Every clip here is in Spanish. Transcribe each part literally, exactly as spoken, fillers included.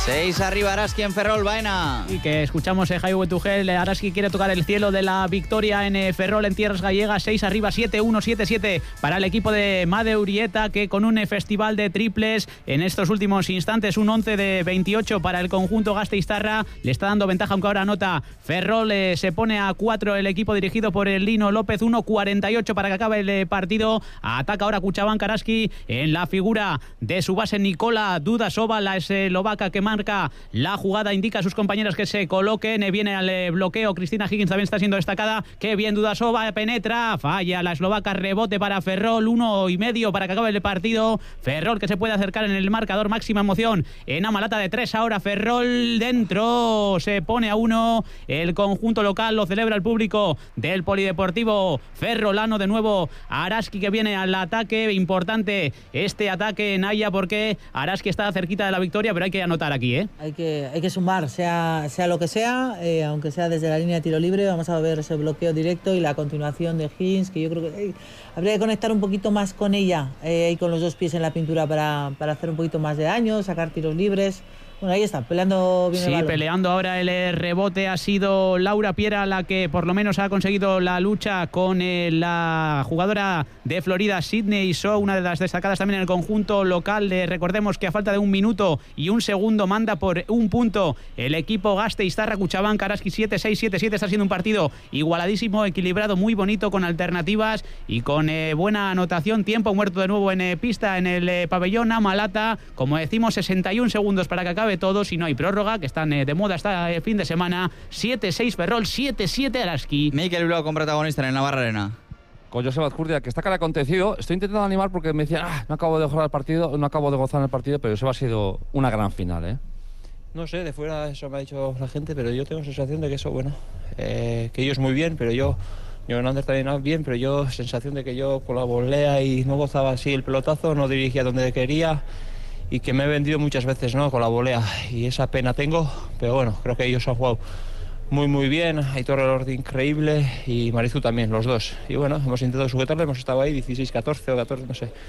seis arriba Araski en Ferrol, Baena. Y que escuchamos en Highway to Hell. Araski quiere tocar el cielo de la victoria en Ferrol, en tierras gallegas. seis arriba, siete uno, siete siete para el equipo de Made Urieta, que con un festival de triples en estos últimos instantes, un once de veintiocho para el conjunto Gasteiztarra, le está dando ventaja, aunque ahora anota Ferrol. Eh, se pone a cuatro el equipo dirigido por el Lino López. uno cuarenta y ocho para que acabe el partido. Ataca ahora Cuchabán Araski en la figura de su base Nikola Dudasova, la eslovaca que marca la jugada, indica a sus compañeros que se coloquen. Viene al bloqueo, Cristina Higgins también está siendo destacada. Qué bien Dudasova, penetra, falla la eslovaca, rebote para Ferrol, uno y medio para que acabe el partido. Ferrol que se puede acercar en el marcador, máxima emoción en Amalata de tres. Ahora Ferrol dentro, se pone a uno el conjunto local, lo celebra el público del Polideportivo ferrolano. De nuevo Araski que viene al ataque, importante este ataque, Naya, porque Araski está cerquita de la victoria, pero hay que anotar aquí, ¿eh? Hay que, hay que sumar, sea, sea lo que sea, eh, aunque sea desde la línea de tiro libre. Vamos a ver ese bloqueo directo y la continuación de Higgins, que yo creo que eh, habría que conectar un poquito más con ella, eh, y con los dos pies en la pintura para, para hacer un poquito más de daño, sacar tiros libres. Bueno, ahí está, peleando bien el balón. Sí, peleando ahora el rebote. Ha sido Laura Piera la que por lo menos ha conseguido la lucha con eh, la jugadora de Florida, Sydney Shaw, una de las destacadas también en el conjunto local. Eh, recordemos que a falta de un minuto y un segundo manda por un punto el equipo Gasteiztarra. Cuchabán Araski siete seis, siete siete. Está siendo un partido igualadísimo, equilibrado, muy bonito, con alternativas y con eh, buena anotación. Tiempo muerto de nuevo en eh, pista en el eh, pabellón Amalata. Como decimos, sesenta y un segundos para que acabe todo, si no hay prórroga, que están eh, de moda hasta el fin de semana. siete seis Ferrol, siete siete Araski. Mikel Bilbao con protagonista en el Navarra Arena. Con Joseba Azcurdia, que está que le ha acontecido. Estoy intentando animar porque me decían, ah, no acabo de gozar el partido, no acabo de gozar en el partido, pero Joseba ha sido una gran final, ¿eh? No sé, de fuera eso me ha dicho la gente, pero yo tengo sensación de que eso, bueno, eh, que ellos muy bien, pero yo, yo Hernández también bien, pero yo, sensación de que yo con la volea y no gozaba así el pelotazo, no dirigía donde quería, y que me he vendido muchas veces, ¿no?, con la volea, y esa pena tengo, pero bueno, creo que ellos han jugado muy muy bien. Aitor Elordi increíble y Marizu también, los dos, y bueno, hemos intentado sujetarle, hemos estado ahí dieciséis catorce o catorce, no sé,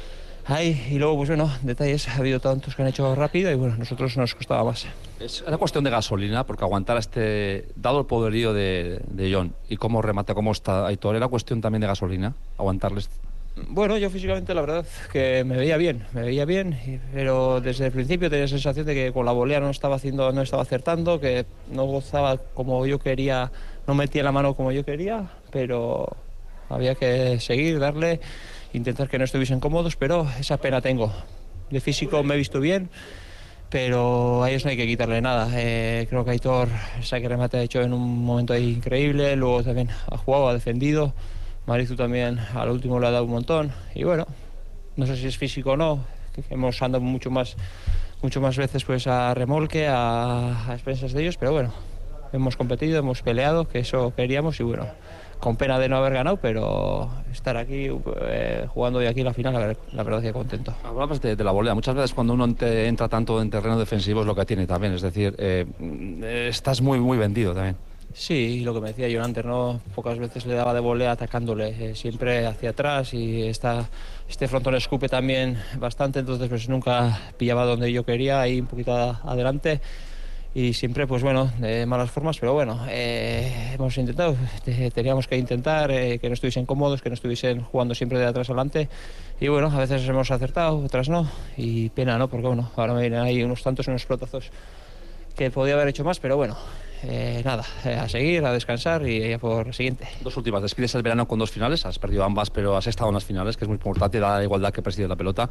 ahí, y luego pues bueno, detalles, ha habido tantos que han hecho rápido y bueno, nosotros nos costaba más. Es una cuestión de gasolina, porque aguantar a este, dado el poderío de, de John y cómo remata, cómo está Aitor, era cuestión también de gasolina, aguantarles. Bueno, yo físicamente la verdad que me veía bien, me veía bien, pero desde el principio tenía la sensación de que con la volea no estaba haciendo, no estaba acertando, que no gozaba como yo quería, no metía la mano como yo quería, pero había que seguir, darle, intentar que no estuviesen cómodos, pero esa pena tengo. De físico me he visto bien, pero a ellos no hay que quitarle nada. Eh, creo que Aitor, ese que remate ha hecho en un momento ahí increíble, luego también ha jugado, ha defendido. Marizu también al último le ha dado un montón y bueno, no sé si es físico o no, hemos andado mucho más mucho más veces pues a remolque, a, a expensas de ellos, pero bueno, hemos competido, hemos peleado, que eso queríamos y bueno, con pena de no haber ganado, pero estar aquí eh, jugando hoy aquí la final, la, la verdad que contento. Hablabas de, de la volea, muchas veces cuando uno te entra tanto en terreno defensivo es lo que tiene también, es decir, eh, estás muy muy vendido también. Sí, lo que me decía John antes, ¿no? Pocas veces le daba de volea atacándole, eh, siempre hacia atrás, y esta, este frontón escupe también bastante, entonces pues nunca pillaba donde yo quería, ahí un poquito adelante, y siempre pues bueno, de malas formas, pero bueno, eh, hemos intentado, teníamos que intentar eh, que no estuviesen cómodos, que no estuviesen jugando siempre de atrás adelante, y bueno, a veces hemos acertado, otras no, y pena, ¿no? Porque bueno, ahora me vienen ahí unos tantos, unos pelotazos que podía haber hecho más, pero bueno. Eh, nada, eh, a seguir, a descansar y ya por el siguiente. Dos últimas, despides el verano con dos finales, has perdido ambas, pero has estado en las finales, que es muy importante, la igualdad que preside la pelota,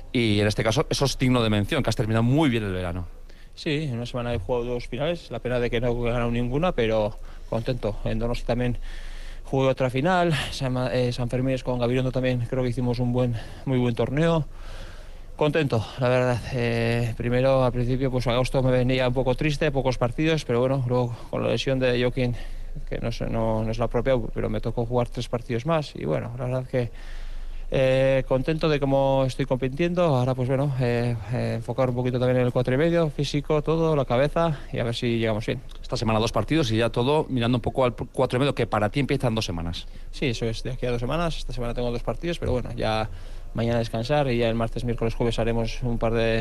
y en este caso eso es digno de mención, que has terminado muy bien el verano. Sí, en una semana he jugado dos finales, la pena de que no he ganado ninguna, pero contento. En Donosti también jugué otra final, San, eh, San Fermín con Gabirondo también creo que hicimos un buen, muy buen torneo. Contento, la verdad. Eh, primero, al principio, pues agosto me venía un poco triste, pocos partidos, pero bueno, luego con la lesión de Joaquín, que no, sé, no, no es la propia, pero me tocó jugar tres partidos más y bueno, la verdad que eh, contento de cómo estoy compitiendo. Ahora, pues bueno, eh, eh, enfocar un poquito también en el cuatro y medio, físico, todo, la cabeza y a ver si llegamos bien. Esta semana dos partidos y ya todo mirando un poco al cuatro y medio, que para ti empiezan dos semanas. Sí, eso es, de aquí a dos semanas. Esta semana tengo dos partidos, pero bueno, ya mañana descansar y ya el martes, miércoles, jueves haremos un par de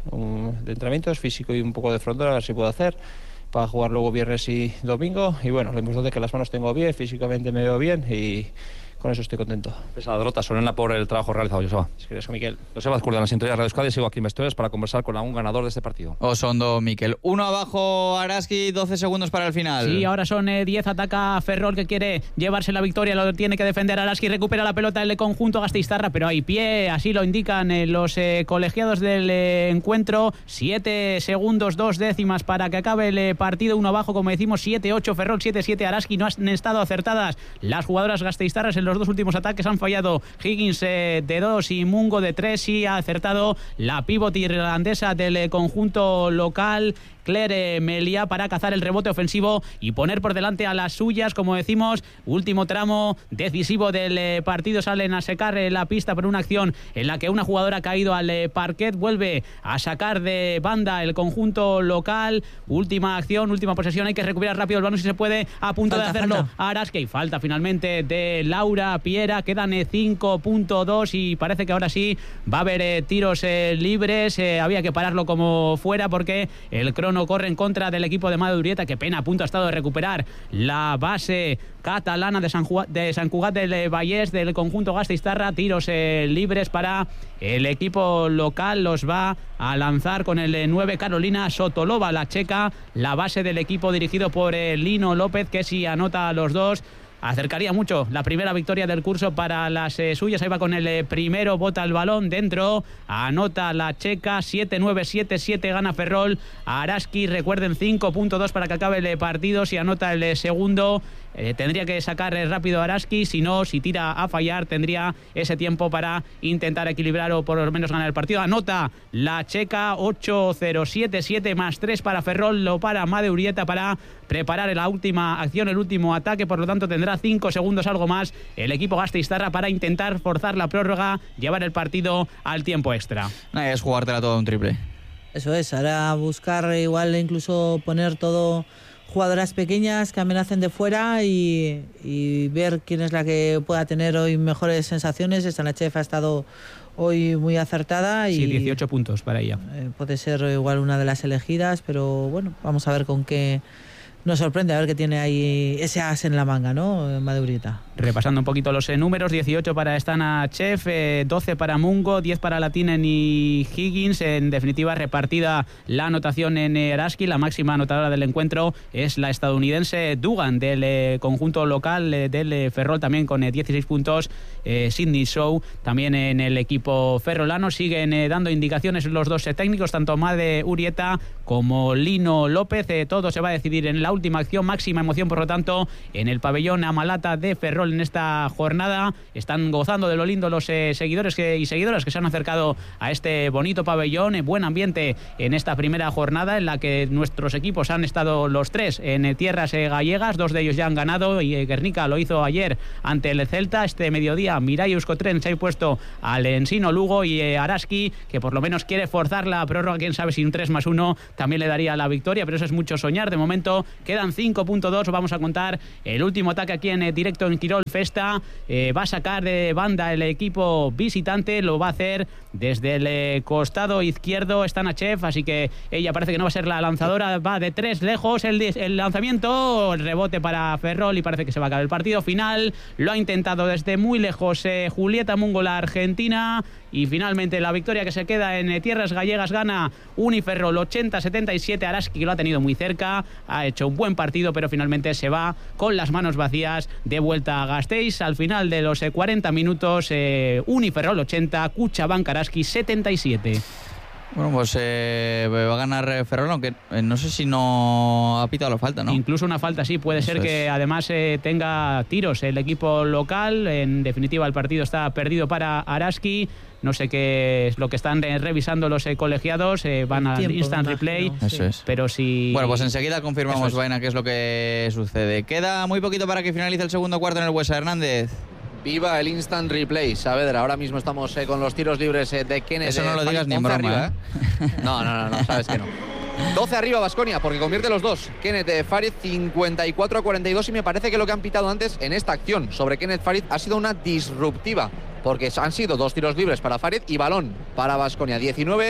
un, de entrenamientos físico y un poco de frontal, a ver si puedo hacer para jugar luego viernes y domingo. Y bueno, lo importante es que las manos tengo bien, físicamente me veo bien y con eso estoy contento. Pese a la derrota, Sorena por el trabajo realizado, Joseba. Es que eso, Miquel. Joseba Azcurdia, en la sintonía de Radio Euskadi, sigo aquí en Vestuarios para conversar con algún ganador de este partido. Osondo, Miquel. Uno abajo, Araski, doce segundos para el final. Sí, ahora son eh, diez, ataca Ferrol, que quiere llevarse la victoria, lo tiene que defender Araski, recupera la pelota el conjunto Gasteiztarra, pero hay pie, así lo indican eh, los eh, colegiados del eh, encuentro. Siete segundos, dos décimas para que acabe el eh, partido, uno abajo, como decimos, siete ocho, Ferrol siete siete, Araski. No han estado acertadas las jugadoras gasteiztarras en los dos últimos ataques, han fallado Higgins eh, de dos y Mungo de tres, y ha acertado la pívot irlandesa del eh, conjunto local, Claire Melia, para cazar el rebote ofensivo y poner por delante a las suyas. Como decimos, último tramo decisivo del eh, partido, salen a secar eh, la pista por una acción en la que una jugadora ha caído al eh, parquet, vuelve a sacar de banda el conjunto local. Última acción, última posesión, hay que recuperar rápido el balón si se puede, a punto falta, de hacerlo falta. Araski, falta finalmente de Laura Piera, quedan eh, cinco punto dos y parece que ahora sí va a haber eh, tiros eh, libres. Eh, había que pararlo como fuera porque el crono corre en contra del equipo de Made Urieta. Qué pena, a punto ha estado de recuperar la base catalana de San, Ju- de San Cugat del Vallès, del conjunto Gasteiztarra. Tiros eh, libres para el equipo local, los va a lanzar con el nueve Carolina Sotolova, la checa, la base del equipo dirigido por eh, Lino López, que si anota a los dos acercaría mucho la primera victoria del curso para las eh, suyas. Ahí va con el eh, primero, bota el balón dentro, anota la checa, siete nueve, siete siete, gana Ferrol. Araski, recuerden, cinco punto dos para que acabe el partido. Si anota el eh, segundo, eh, tendría que sacar eh, rápido Araski, si no, si tira a fallar, tendría ese tiempo para intentar equilibrar o por lo menos ganar el partido. Anota la checa, ocho cero, siete siete, más tres para Ferrol, lo para Made Urieta para preparar la última acción, el último ataque. Por lo tanto, tendrá cinco segundos, algo más, el equipo Gasteiztarra para intentar forzar la prórroga, llevar el partido al tiempo extra. No, es jugártela todo un triple. Eso es, ahora buscar igual incluso poner todo jugadoras pequeñas que amenacen de fuera y, y ver quién es la que pueda tener hoy mejores sensaciones. Stanachev ha estado hoy muy acertada y sí, dieciocho puntos para ella. Eh, puede ser igual una de las elegidas, pero bueno, vamos a ver con qué nos sorprende, a ver qué tiene ahí ese as en la manga, ¿no? Made Urieta. Repasando un poquito los eh, números, dieciocho para Stanachev, eh, doce para Mungo, diez para Latinen y Higgins. En definitiva, repartida la anotación en eh, Araski. La máxima anotadora del encuentro es la estadounidense Dugan, del eh, conjunto local eh, del eh, Ferrol, también con eh, dieciséis puntos. eh, Sidney Shaw también en el equipo ferrolano. Siguen eh, dando indicaciones los dos eh, técnicos, tanto Made Urieta como Lino López. Eh, todo se va a decidir en la última acción. Máxima emoción, por lo tanto, en el pabellón Amalata de Ferrol en esta jornada. Están gozando de lo lindo los eh, seguidores que, y seguidoras que se han acercado a este bonito pabellón. Eh, buen ambiente en esta primera jornada en la que nuestros equipos han estado los tres en eh, tierras eh, gallegas. Dos de ellos ya han ganado y eh, Guernica lo hizo ayer ante el Celta. Este mediodía Mirai Euskotren se ha puesto al Ensino Lugo y eh, Araski, que por lo menos quiere forzar la prórroga. Quién sabe si un tres más uno también le daría la victoria, pero eso es mucho soñar. De momento quedan cinco punto dos. Vamos a contar el último ataque aquí en eh, directo en Quirol Festa. Eh, va a sacar de banda el equipo visitante, lo va a hacer desde el eh, costado izquierdo Stanachev, así que ella parece que no va a ser la lanzadora. Va de tres lejos el, el lanzamiento, el rebote para Ferrol y parece que se va a acabar el partido. Final lo ha intentado desde muy lejos eh, Julieta Mungo, la argentina, y finalmente la victoria que se queda en eh, tierras gallegas. Gana Uniferrol ochenta a setenta y siete. Araski, que lo ha tenido muy cerca, ha hecho un buen partido, pero finalmente se va con las manos vacías de vuelta a Gasteiz. Al final de los eh, cuarenta minutos, eh, Uniferrol ochenta, Cuchabank Araski setenta y siete. Bueno, pues eh, va a ganar Ferrol, aunque eh, no sé si no ha pitado la falta, ¿no? Incluso una falta, sí, puede Eso ser que es. además eh, tenga tiros el equipo local. En definitiva, el partido está perdido para Araski. No sé qué es lo que están eh, revisando los eh, colegiados, eh, van al Tiempo, instant me replay, imagino, Eso sí. es. pero si... Bueno, pues enseguida confirmamos, Eso es. Vaina, qué es lo que sucede. Queda muy poquito para que finalice el segundo cuarto en el Buesa. Hernández. Viva el instant replay, Saavedra. Ahora mismo estamos eh, con los tiros libres eh, de Kenneth. Eso no eh, lo digas Farid. ni en once broma, arriba, ¿eh? No, no, no, no, sabes que no. doce arriba Baskonia, porque convierte los dos. Kenneth eh, Farid cincuenta y cuatro a cuarenta y dos, y me parece que lo que han pitado antes en esta acción sobre Kenneth Farid ha sido una disruptiva, porque han sido dos tiros libres para Farid y balón para Baskonia. diecinueve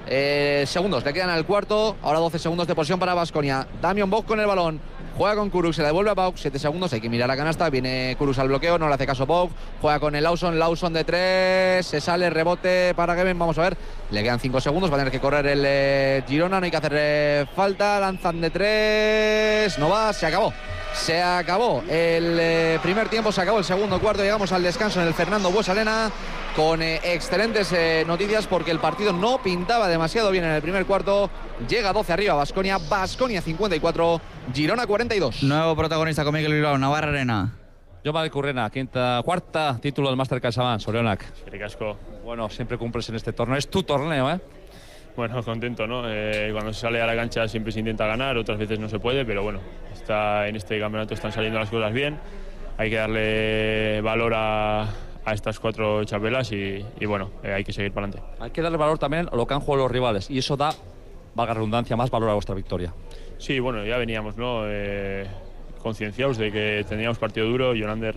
eh, segundos le quedan al cuarto. Ahora doce segundos de posesión para Baskonia. Damian Bock con el balón. Juega con Kuruk, se la devuelve a Bock. siete segundos, hay que mirar la canasta. Viene Kuruk al bloqueo, no le hace caso Bock. Juega con el Lawson. Lawson de tres. Se sale, rebote para Geben. Vamos a ver. Le quedan cinco segundos. Va a tener que correr el eh, Girona. No hay que hacer eh, falta. Lanzan de tres. No va, se acabó. Se acabó el eh, primer tiempo, se acabó el segundo cuarto. Llegamos al descanso en el Fernando Buesalena con eh, excelentes eh, noticias porque el partido no pintaba demasiado bien en el primer cuarto. Llega doce arriba Baskonia. Baskonia cincuenta y cuatro, Girona cuarenta y dos. Nuevo protagonista con Mikel Bilbao, Navarra Arena. Yo Mari Currena, quinta, cuarta título del Máster CaixaBank, Sorionak. Ricasco. Bueno, siempre cumples en este torneo. Es tu torneo, ¿eh? Bueno, contento, ¿no? Eh, cuando se sale a la cancha siempre se intenta ganar, otras veces no se puede, pero bueno, está, en este campeonato están saliendo las cosas bien. Hay que darle valor a, a estas cuatro chapelas y, y bueno, eh, hay que seguir para adelante. Hay que darle valor también a lo que han jugado los rivales y eso da, valga redundancia, más valor a vuestra victoria. Sí, bueno, ya veníamos, ¿no? Eh, concienciados de que teníamos partido duro. Jonander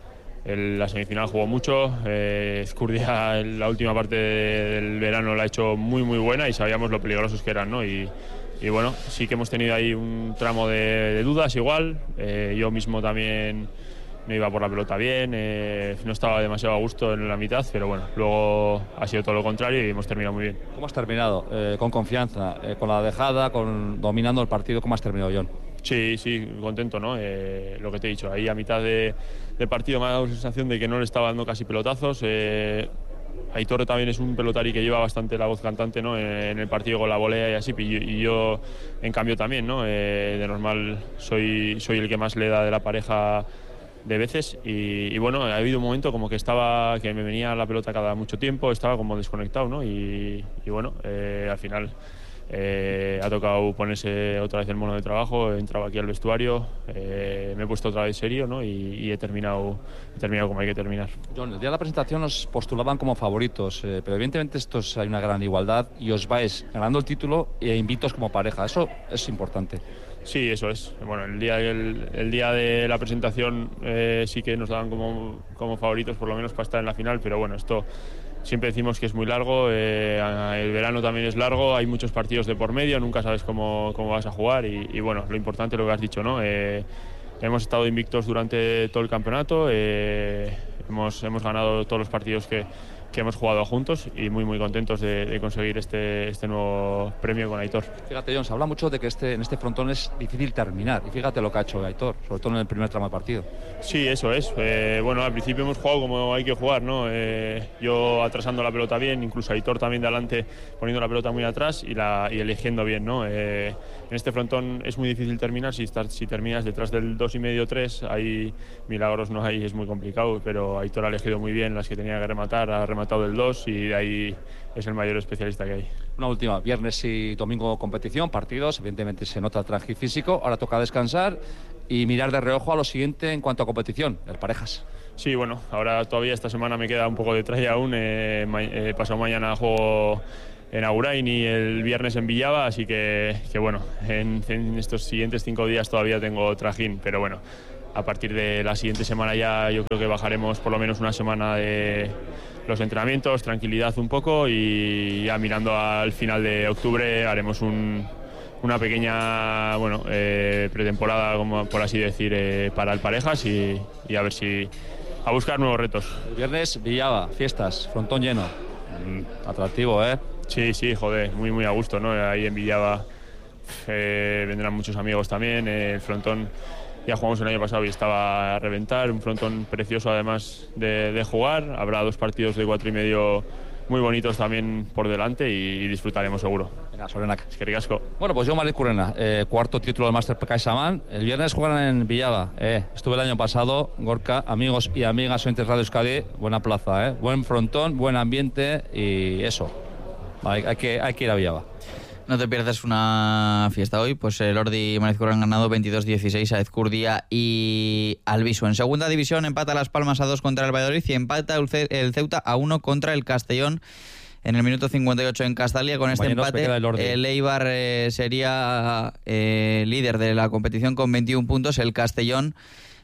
en la semifinal jugó mucho, eh, Ezcurdia en la última parte del verano la ha hecho muy muy buena y sabíamos lo peligrosos que eran, ¿no? Y, y bueno, sí que hemos tenido ahí un tramo de, de dudas igual, eh, yo mismo también no iba por la pelota bien, eh, no estaba demasiado a gusto en la mitad, pero bueno, luego ha sido todo lo contrario y hemos terminado muy bien. ¿Cómo has terminado? Eh, con confianza, eh, con la dejada, con dominando el partido, ¿cómo has terminado, John? Sí, sí, contento, ¿no? Eh, lo que te he dicho, ahí a mitad de, de partido me ha dado la sensación de que no le estaba dando casi pelotazos. Eh, Aitor también es un pelotari que lleva bastante la voz cantante, ¿no? En, en el partido con la volea y así, y, y yo en cambio también, ¿no? Eh, de normal soy, soy el que más le da de la pareja de veces y, y bueno, ha habido un momento como que estaba, que me venía la pelota cada mucho tiempo, estaba como desconectado, ¿no? Y, y bueno, eh, al final Eh, ha tocado ponerse otra vez el mono de trabajo, he entrado aquí al vestuario, eh, me he puesto otra vez serio, ¿no? y, y he, terminado, he terminado como hay que terminar. John, el día de la presentación os postulaban como favoritos, eh, pero evidentemente estos hay una gran igualdad y os vais ganando el título e invictos como pareja, eso es importante. Sí, eso es. Bueno, el día, el, el día de la presentación eh, sí que nos daban como, como favoritos, por lo menos para estar en la final, pero bueno, esto siempre decimos que es muy largo, eh, el verano también es largo, hay muchos partidos de por medio, nunca sabes cómo, cómo vas a jugar y, y bueno, lo importante es lo que has dicho, ¿no? Eh, hemos estado invictos durante todo el campeonato, eh, hemos, hemos ganado todos los partidos que, que hemos jugado juntos y muy muy contentos de, de conseguir este, este nuevo premio con Aitor. Fíjate, John, se habla mucho de que este, en este frontón es difícil terminar y fíjate lo que ha hecho Aitor, sobre todo en el primer tramo de partido. Sí, eso es. Eh, bueno, al principio hemos jugado como hay que jugar, ¿no? Eh, yo atrasando la pelota bien, incluso Aitor también de adelante poniendo la pelota muy atrás y, la, y eligiendo bien, ¿no? Eh, en este frontón es muy difícil terminar, si, estás, si terminas detrás del dos y medio tres, ahí milagros no hay, es muy complicado, pero Aitor ha elegido muy bien las que tenía que rematar, ha rematado el dos y de ahí es el mayor especialista que hay. Una última, viernes y domingo competición, partidos, evidentemente se nota el traje físico, ahora toca descansar y mirar de reojo a lo siguiente en cuanto a competición, el parejas. Sí, bueno, ahora todavía esta semana me queda un poco de traje aún, eh, ma eh, pasado mañana juego en Agurain y el viernes en Villava, así que, que bueno, en, en estos siguientes cinco días todavía tengo trajín, pero bueno, a partir de la siguiente semana ya yo creo que bajaremos por lo menos una semana de los entrenamientos, tranquilidad un poco y ya mirando al final de octubre haremos un, una pequeña bueno, eh, pretemporada, como por así decir, eh, para el parejas y, y a ver si a buscar nuevos retos. El viernes Villava, fiestas, frontón lleno, mm, atractivo, ¿eh? Sí, sí, joder, muy muy a gusto, ¿no? Ahí en Villava eh, vendrán muchos amigos también, eh, el frontón ya jugamos el año pasado y estaba a reventar, un frontón precioso además de, de jugar, habrá dos partidos de cuatro y medio muy bonitos también por delante y, y disfrutaremos seguro. Venga, Sorenak. Es que ricasco. Bueno, pues yo, Mari Currena, eh, cuarto título del Máster CaixaBank. El viernes juegan en Villava. Eh. Estuve el año pasado, Gorka, amigos y amigas oyentes Radio Euskadi, buena plaza, eh. Buen frontón, buen ambiente y eso. Hay, hay, que, hay que ir a Villava. No te pierdas una fiesta hoy, pues el Ordi y Manizcurra han ganado veintidós dieciséis a Ezcurdia y Albisu. En segunda división empata Las Palmas a dos contra el Valladolid y empata el Ceuta a uno contra el Castellón en el minuto cincuenta y ocho en Castalia. Con este empate el, el Eibar eh, sería eh, líder de la competición con veintiún puntos, el Castellón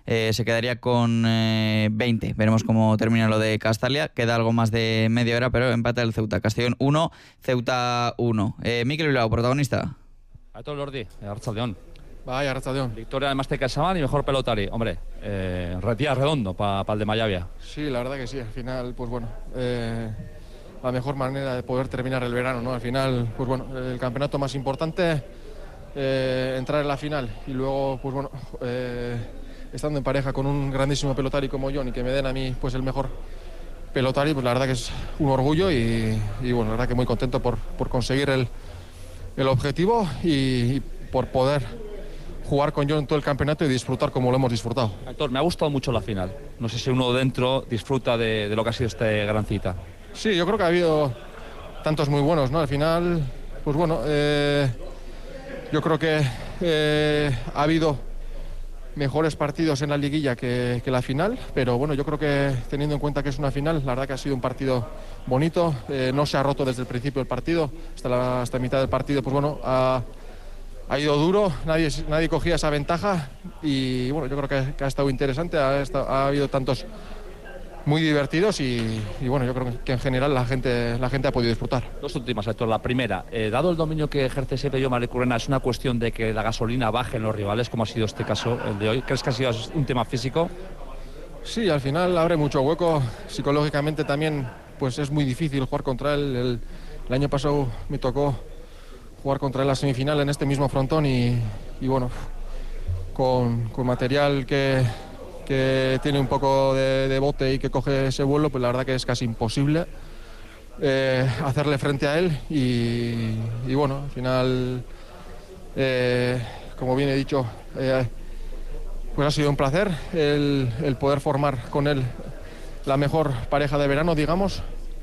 eh, se quedaría con eh, veinte. Veremos cómo termina lo de Castalia. Queda algo más de media hora, pero empata el Ceuta. Castellón uno, Ceuta uno. Eh, Mikel Bilbao, protagonista. A todo Lordi, Arratsaldeon. Vaya, Arratsaldeon. Victoria de Máster Caixabank y mejor pelotari. Hombre, eh, retira redondo para pa el de Mayavia. Sí, la verdad que sí. Al final, pues bueno, eh, la mejor manera de poder terminar el verano, ¿no? Al final, pues bueno, el campeonato más importante, eh, entrar en la final y luego, pues bueno, eh, estando en pareja con un grandísimo pelotari como John y que me den a mí, pues el mejor pelotari, pues la verdad que es un orgullo y, y bueno, la verdad que muy contento por, por conseguir el, el objetivo y, y por poder jugar con John en todo el campeonato y disfrutar como lo hemos disfrutado. Héctor, me ha gustado mucho la final. No sé si uno dentro disfruta de, de lo que ha sido esta gran cita. Sí, yo creo que ha habido tantos muy buenos, ¿no? Al final, pues bueno, eh, yo creo que eh, ha habido mejores partidos en la liguilla que, que la final, pero bueno, yo creo que teniendo en cuenta que es una final, la verdad que ha sido un partido bonito, eh, no se ha roto desde el principio del partido, hasta la hasta mitad del partido, pues bueno, ha, ha ido duro, nadie, nadie cogía esa ventaja y bueno, yo creo que, que ha estado interesante, ha, estado, ha habido tantos muy divertidos y, y bueno, yo creo que en general la gente, la gente ha podido disfrutar. Dos últimas, Héctor. La primera, eh, dado el dominio que ejerce siempre yo, Mari Currena, ¿es una cuestión de que la gasolina baje en los rivales, como ha sido este caso, el de hoy? ¿Crees que ha sido un tema físico? Sí, al final abre mucho hueco. Psicológicamente también pues es muy difícil jugar contra él. El, el año pasado me tocó jugar contra él la semifinal en este mismo frontón y, y bueno, con, con material que... que tiene un poco de, de bote y que coge ese vuelo, pues la verdad que es casi imposible eh, hacerle frente a él y, y bueno, al final, eh, como bien he dicho, eh, pues ha sido un placer el, el poder formar con él la mejor pareja de verano, digamos,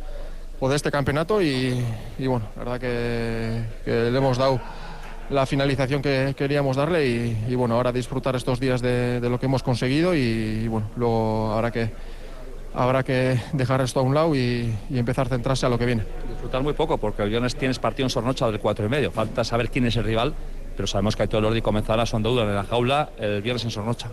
o de este campeonato y, y bueno, la verdad que, que le hemos dado la finalización que queríamos darle y, y bueno, ahora disfrutar estos días de, de lo que hemos conseguido y, y bueno, luego habrá que, habrá que dejar esto a un lado y, y empezar a centrarse a lo que viene. Disfrutar muy poco porque el viernes tienes partido en Sornocha del cuatro y medio, falta saber quién es el rival, pero sabemos que Aitor Elordi comenzará su andadura en la jaula el viernes en Sornocha.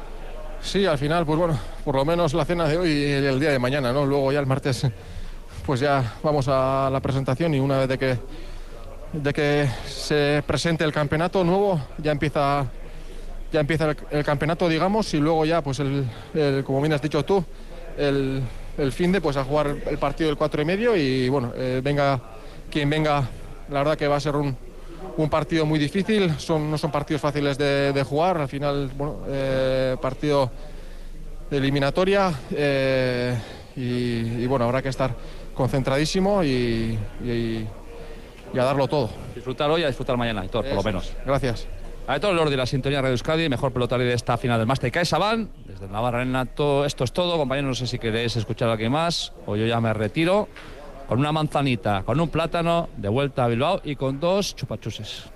Sí, al final, pues bueno, por lo menos la cena de hoy y el día de mañana, ¿no? Luego ya el martes pues ya vamos a la presentación y una vez de que de que se presente el campeonato nuevo, ya empieza ya empieza el, el campeonato, digamos, y luego ya, pues el, el como bien has dicho tú, el, el fin de pues a jugar el partido del cuatro y medio y bueno, eh, venga quien venga, la verdad que va a ser un, un partido muy difícil, son, no son partidos fáciles de, de jugar, al final, bueno, eh, partido de eliminatoria eh, y, y bueno, habrá que estar concentradísimo y, y y a darlo todo. Disfrutar hoy y a disfrutar mañana, Héctor, por lo menos. Gracias. A Héctor Elordi, la sintonía de Radio Euskadi, mejor pelotari de esta final del Máster CaixaBank. Desde Navarra Arena, todo esto es todo. Compañeros, no sé si queréis escuchar a alguien más o yo ya me retiro. Con una manzanita, con un plátano, de vuelta a Bilbao y con dos chupachuses.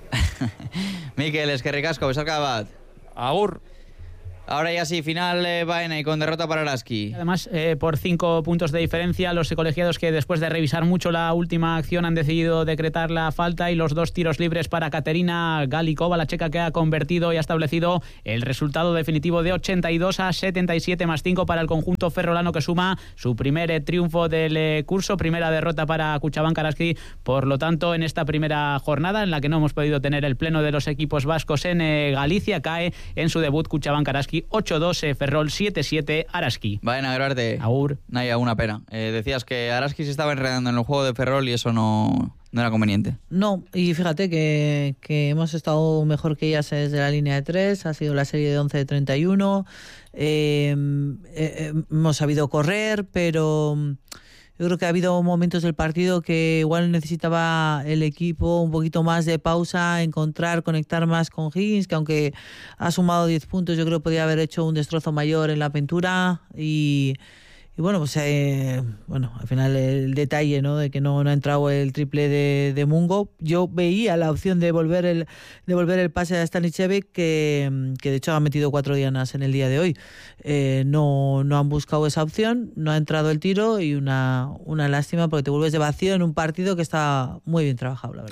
Mikel, eskerrik asko, besarka bat. Agur. Ahora ya sí, final eh, Baena y con derrota para Araski. Además, eh, por cinco puntos de diferencia, los colegiados que después de revisar mucho la última acción han decidido decretar la falta y los dos tiros libres para Katerina Galikova, la checa que ha convertido y ha establecido el resultado definitivo de ochenta y dos a setenta y siete más cinco para el conjunto ferrolano que suma su primer eh, triunfo del eh, curso, primera derrota para Cuchabank Araski. Por lo tanto, en esta primera jornada en la que no hemos podido tener el pleno de los equipos vascos en eh, Galicia, cae en su debut Cuchabank Araski ocho dos, eh, Ferrol siete siete Araski. Baena, Gerarte. Agur. Naya, una pena. Eh, decías que Araski se estaba enredando en el juego de Ferrol y eso no, no era conveniente. No, y fíjate que, que hemos estado mejor que ellas desde la línea de tres, ha sido la serie de once de treinta y uno, eh, eh, hemos sabido correr, pero yo creo que ha habido momentos del partido que igual necesitaba el equipo un poquito más de pausa, encontrar, conectar más con Higgins, que aunque ha sumado diez puntos, yo creo que podía haber hecho un destrozo mayor en la pintura y... Y bueno, pues eh, bueno, al final el detalle, ¿no?, de que no, no ha entrado el triple de, de Mungo. Yo veía la opción de volver el de volver el pase a Stanišević, que, que de hecho ha metido cuatro dianas en el día de hoy. Eh, no, no han buscado esa opción, no ha entrado el tiro y una, una lástima porque te vuelves de vacío en un partido que está muy bien trabajado, la verdad.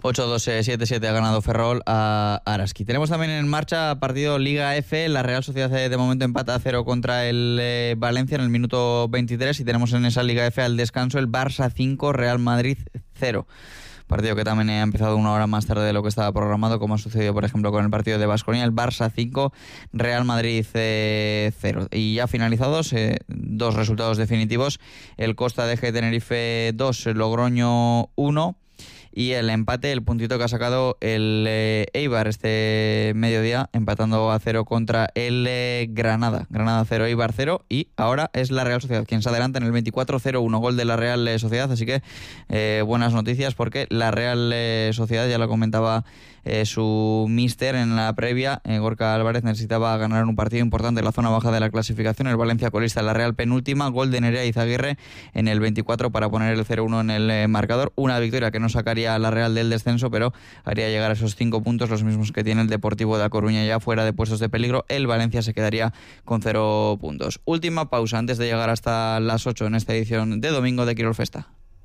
ocho dos siete siete ha ganado Ferrol a Araski. Tenemos también en marcha partido Liga F. La Real Sociedad de momento empata a cero contra el eh, Valencia en el minuto veintitrés y tenemos en esa Liga F al descanso el Barça cinco, Real Madrid cero. Partido que también ha empezado una hora más tarde de lo que estaba programado, como ha sucedido por ejemplo con el partido de Baskonia, el Barça cinco, Real Madrid cero. Y ya finalizados, eh, dos resultados definitivos, el Costa de G Tenerife dos, Logroño uno, y el empate, el puntito que ha sacado el eh, Eibar este mediodía, empatando a cero contra el eh, Granada. Granada cero, Eibar cero, y ahora es la Real Sociedad quien se adelanta en el veinticuatro cero uno, gol de la Real eh, Sociedad, así que eh, buenas noticias porque la Real eh, Sociedad, ya lo comentaba eh, su míster en la previa, eh, Gorka Álvarez necesitaba ganar un partido importante en la zona baja de la clasificación, el Valencia colista, la Real penúltima, gol de Nerea Izaguirre en el veinticuatro para poner el cero uno en el eh, marcador, una victoria que no sacaría a la Real del descenso, pero haría llegar a esos cinco puntos, los mismos que tiene el Deportivo de A Coruña, ya fuera de puestos de peligro. El Valencia se quedaría con cero puntos. Última pausa antes de llegar hasta las ocho en esta edición de domingo de Quirol Festa.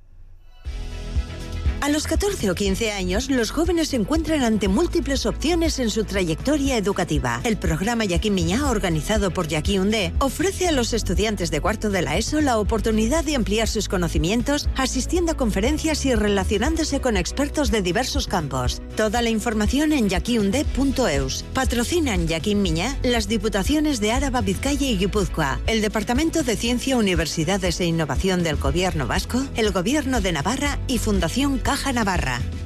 A los catorce o quince años, los jóvenes se encuentran ante múltiples opciones en su trayectoria educativa. El programa Joaquín Miñá, organizado por Jackie Undé, ofrece a los estudiantes de cuarto de la ESO la oportunidad de ampliar sus conocimientos, asistiendo a conferencias y relacionándose con expertos de diversos campos. Toda la información en jacquiundé punto eus. Patrocinan Joaquín Miñá las Diputaciones de Áraba, Vizcaya y Guipúzcoa, el Departamento de Ciencia, Universidades e Innovación del Gobierno Vasco, el Gobierno de Navarra y Fundación Caja Navarra.